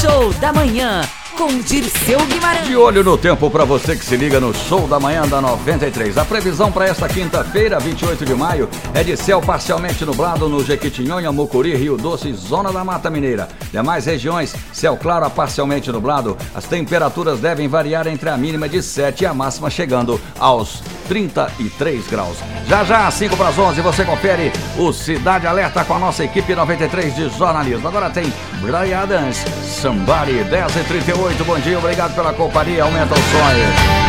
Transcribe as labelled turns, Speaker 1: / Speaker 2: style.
Speaker 1: Show da Manhã, com Dirceu Guimarães.
Speaker 2: De olho no tempo para você que se liga no Show da Manhã da 93. A previsão para esta quinta-feira, 28 de maio, é de céu parcialmente nublado no Jequitinhonha, Mucuri, Rio Doce e Zona da Mata Mineira. Demais regiões, céu claro a parcialmente nublado. As temperaturas devem variar entre a mínima de 7 e a máxima chegando aos 33 graus. Já, 5 para as 11, você confere o Cidade Alerta com a nossa equipe 93 de jornalismo. Agora tem Bryan Adams, Somebody, 10h38. Bom dia, obrigado pela companhia. Aumenta o som aí.